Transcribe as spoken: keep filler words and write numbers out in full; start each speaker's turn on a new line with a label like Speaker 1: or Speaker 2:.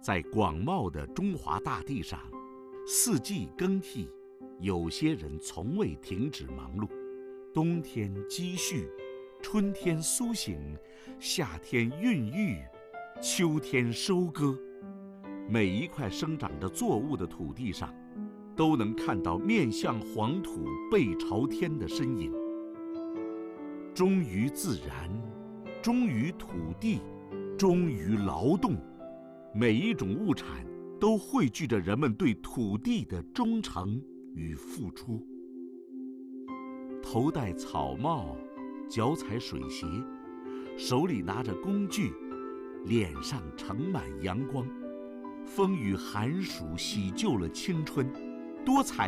Speaker 1: 在广袤的中华大地上，四季更替，有些人从未停止忙碌。冬天积蓄，春天苏醒，夏天孕育，秋天收割。每一块生长着作物的土地上，都能看到面向黄土背朝天的身影。忠于自然，忠于土地，忠于劳动，每一种物产都汇聚着人们对土地的忠诚与付出。头戴草帽，脚踩水鞋，手里拿着工具，脸上盛满阳光。风雨寒暑洗旧了青春，多彩